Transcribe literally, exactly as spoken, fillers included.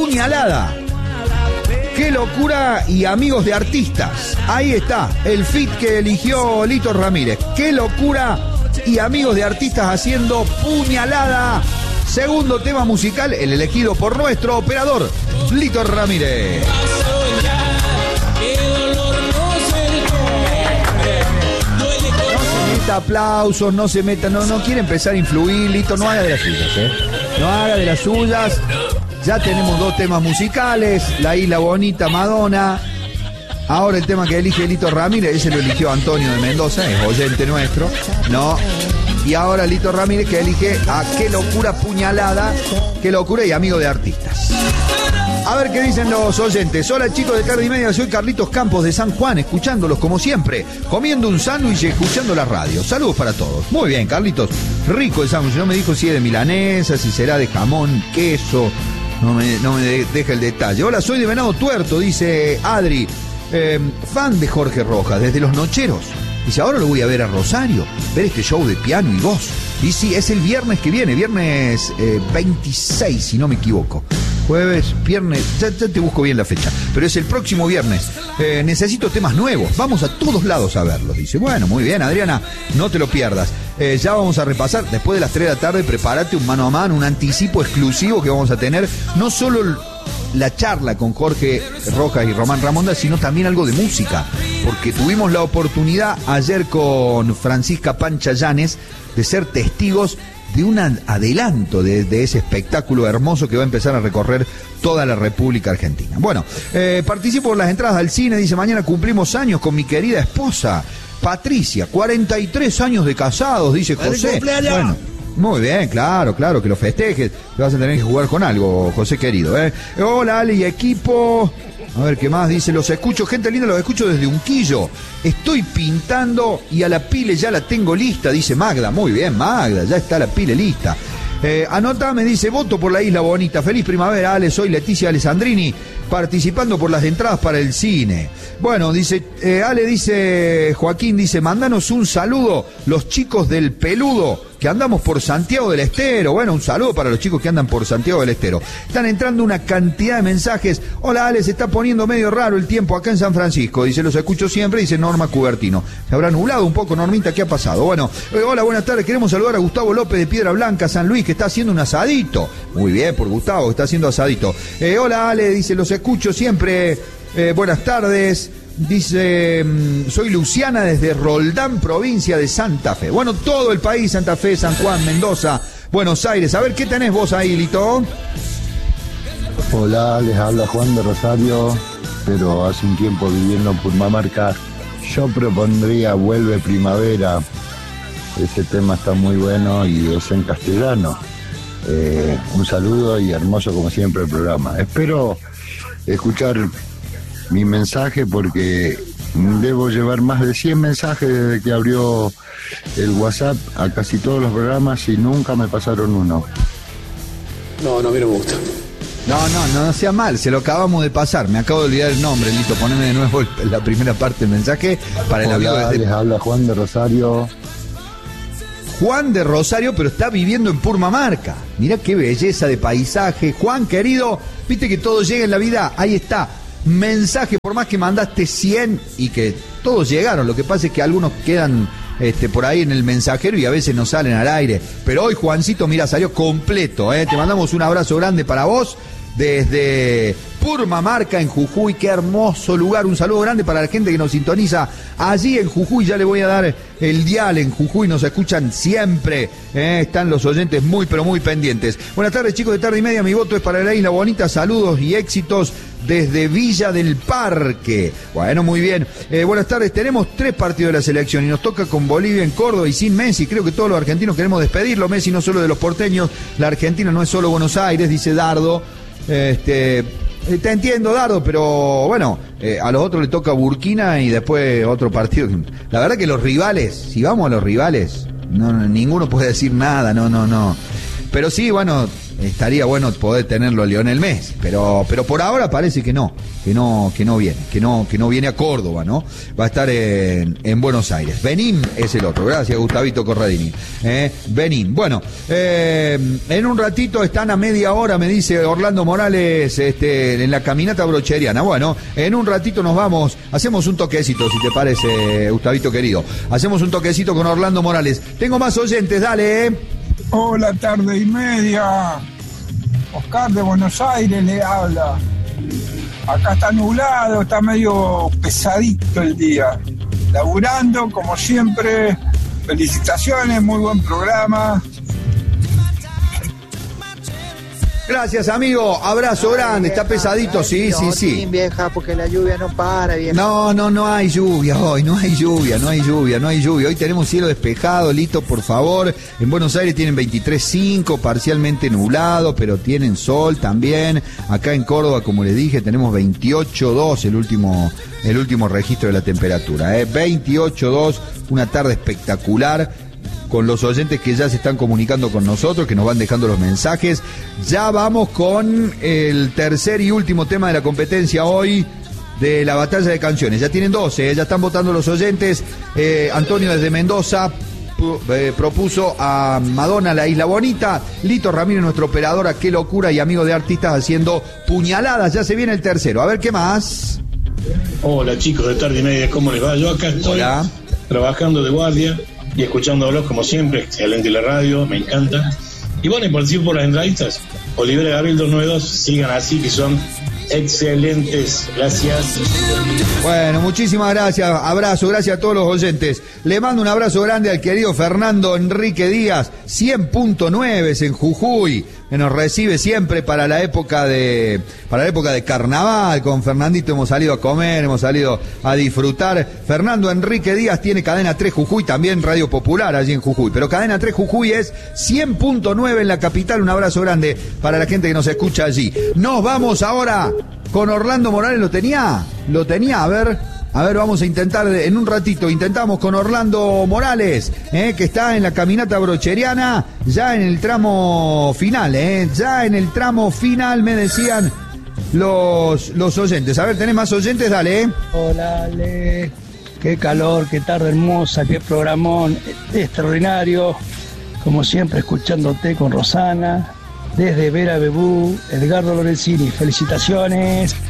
puñalada. Qué locura y amigos de artistas. Ahí está, el feat que eligió Lito Ramírez. Qué locura y amigos de artistas haciendo puñalada. Segundo tema musical, el elegido por nuestro operador, Lito Ramírez. No se meta aplausos, no se meta, no, no quiere empezar a influir, Lito, no haga de las suyas, ¿eh? No haga de las suyas. Ya tenemos dos temas musicales, La Isla Bonita, Madonna. Ahora el tema que elige Lito Ramírez, ese lo eligió Antonio de Mendoza, es oyente nuestro, ¿no? Y ahora Lito Ramírez que elige a Qué Locura Puñalada, Qué Locura y amigo de artistas. A ver qué dicen los oyentes. Hola chicos de Tarde y Media, soy Carlitos Campos de San Juan, escuchándolos como siempre, comiendo un sándwich y escuchando la radio. Saludos para todos. Muy bien, Carlitos, rico el sándwich. No me dijo si es de milanesa, si será de jamón, queso. No me, no me deja el detalle. Hola, soy de Venado Tuerto, dice Adri. Eh, fan de Jorge Rojas, desde Los Nocheros. Dice, ahora lo voy a ver a Rosario, ver este show de piano y voz. Y sí, es el viernes que viene, viernes eh, veintiséis, si no me equivoco. Jueves, viernes, ya, ya te busco bien la fecha. Pero es el próximo viernes. Eh, necesito temas nuevos, vamos a todos lados a verlos. Dice, bueno, muy bien, Adriana, no te lo pierdas. Eh, ya vamos a repasar, después de las tres de la tarde, prepárate un mano a mano, un anticipo exclusivo que vamos a tener. No solo el, la charla con Jorge Rojas y Román Ramonda, sino también algo de música. Porque tuvimos la oportunidad ayer con Francisca Pancha Llanes de ser testigos de un adelanto de, de ese espectáculo hermoso que va a empezar a recorrer toda la República Argentina. Bueno, eh, participo por las entradas al cine, dice, mañana cumplimos años con mi querida esposa, Patricia, cuarenta y tres años de casados, dice José. Bueno, muy bien, claro, claro, que lo festejes, te vas a tener que jugar con algo, José querido, ¿eh? Hola, Ale y equipo. A ver, ¿qué más? Dice, los escucho, gente linda, los escucho desde Unquillo. Estoy pintando y a la pile ya la tengo lista, dice Magda. Muy bien, Magda, ya está la pile lista. Eh, anota, me dice, voto por La Isla Bonita. Feliz primavera, Ale, soy Leticia Alessandrini, participando por las entradas para el cine. Bueno, dice, eh, Ale, dice, Joaquín, dice, mándanos un saludo, los chicos del Peludo, que andamos por Santiago del Estero. Bueno, un saludo para los chicos que andan por Santiago del Estero. Están entrando una cantidad de mensajes. Hola, Ale, se está poniendo medio raro el tiempo acá en San Francisco. Dice, los escucho siempre, dice Norma Cubertino. Se habrá nublado un poco, Normita, ¿qué ha pasado? Bueno, eh, hola, buenas tardes. Queremos saludar a Gustavo López de Piedra Blanca, San Luis, que está haciendo un asadito. Muy bien, por Gustavo, que está haciendo asadito. Eh, hola, Ale, dice, los escucho siempre. Eh, buenas tardes. Dice, soy Luciana desde Roldán, provincia de Santa Fe. Bueno, todo el país, Santa Fe, San Juan, Mendoza, Buenos Aires. A ver, ¿qué tenés vos ahí, Lito? Hola, les habla Juan de Rosario, pero hace un tiempo viviendo en Purmamarca. Yo propondría Vuelve Primavera. Ese tema está muy bueno y es en castellano. Eh, un saludo y hermoso como siempre el programa. Espero escuchar mi mensaje porque debo llevar más de cien mensajes desde que abrió el WhatsApp a casi todos los programas y nunca me pasaron uno. No, no, a mí no me gusta. No, no, no, no sea mal, se lo acabamos de pasar. Me acabo de olvidar el nombre, Lito. Poneme de nuevo la primera parte del mensaje para el avión. Hola, les habla Juan de Rosario. Juan de Rosario, pero está viviendo en Purmamarca. Mirá qué belleza de paisaje. Juan, querido, viste que todo llega en la vida. Ahí está. Mensaje, por más que mandaste cien y que todos llegaron, lo que pasa es que algunos quedan este, por ahí en el mensajero y a veces no salen al aire, pero hoy Juancito, mira, salió completo, ¿eh? Te mandamos un abrazo grande para vos desde Purmamarca en Jujuy, qué hermoso lugar, un saludo grande para la gente que nos sintoniza allí en Jujuy, ya le voy a dar el dial en Jujuy, nos escuchan siempre, ¿eh? Están los oyentes muy pero muy pendientes. Buenas tardes chicos de Tarde y Media, mi voto es para La Isla Bonita, saludos y éxitos desde Villa del Parque. Bueno, muy bien. Eh, buenas tardes. Tenemos tres partidos de la selección y nos toca con Bolivia en Córdoba y sin Messi. Creo que todos los argentinos queremos despedirlo. Messi no solo de los porteños. La Argentina no es solo Buenos Aires, dice Dardo. Este, te entiendo, Dardo, pero bueno, eh, a los otros le toca Burkina y después otro partido. La verdad que los rivales, si vamos a los rivales, no, no, ninguno puede decir nada, no, no, no. Pero sí, bueno, estaría bueno poder tenerlo a Lionel Messi, pero, pero por ahora parece que no, que no, que no viene, que no, que no viene a Córdoba, ¿no? Va a estar en, en Buenos Aires. Benín es el otro, gracias Gustavito Corradini. Eh, Benín. Bueno, eh, en un ratito están a media hora, me dice Orlando Morales, este, en la caminata brocheriana. Bueno, en un ratito nos vamos, hacemos un toquecito, si te parece, Gustavito querido. Hacemos un toquecito con Orlando Morales. Tengo más oyentes, dale. Eh. Hola, tarde y media. Oscar de Buenos Aires le habla. Acá está nublado, está medio pesadito el día. Laburando, como siempre. Felicitaciones, muy buen programa. Gracias, amigo. Abrazo Ay, grande. Vieja, está pesadito, sí, sí, sí. Vieja, porque la lluvia no para, vieja. No, no, no hay lluvia hoy. No hay lluvia, no hay lluvia, no hay lluvia. Hoy tenemos cielo despejado, Lito, por favor. En Buenos Aires tienen veintitrés punto cinco, parcialmente nublado, pero tienen sol también. Acá en Córdoba, como les dije, tenemos veintiocho punto dos, el último, el último registro de la temperatura. ¿eh? veintiocho punto dos, una tarde espectacular. Con los oyentes que ya se están comunicando con nosotros, que nos van dejando los mensajes. Ya vamos con el tercer y último tema de la competencia hoy de la batalla de canciones. Ya tienen doce, ¿eh? Ya están votando los oyentes. Eh, Antonio desde Mendoza eh, propuso a Madonna, La Isla Bonita. Lito Ramírez, nuestro operador, a Qué Locura, y amigo de artistas haciendo puñaladas. Ya se viene el tercero. A ver, ¿qué más? Hola chicos de tarde y media, ¿cómo les va? Yo acá estoy Hola. trabajando de guardia y escuchándolos como siempre, excelente la radio, me encanta. Y bueno, y participo por las entrevistas. Olivera Gabriel dos noventa y dos, sigan así, que son excelentes. Gracias. Bueno, muchísimas gracias. Abrazo, gracias a todos los oyentes. Le mando un abrazo grande al querido Fernando Enrique Díaz, cien punto nueve en Jujuy, que nos recibe siempre para la época de para la época de carnaval. Con Fernandito hemos salido a comer, hemos salido a disfrutar. Fernando Enrique Díaz tiene Cadena tres Jujuy, también Radio Popular allí en Jujuy, pero Cadena tres Jujuy es cien punto nueve en la capital. Un abrazo grande para la gente que nos escucha allí. Nos vamos ahora con Orlando Morales. ¿Lo tenía? ¿Lo tenía? A ver... A ver, vamos a intentar en un ratito, intentamos con Orlando Morales, eh, que está en la caminata brocheriana, ya en el tramo final, eh, ya en el tramo final, me decían los, los oyentes. A ver, ¿tenés más oyentes? Dale. Eh. Hola, Ale. Qué calor, qué tarde hermosa, qué programón extraordinario. Como siempre, escuchándote con Rosana, desde Vera Bebú, Edgardo Lorenzini. Felicitaciones.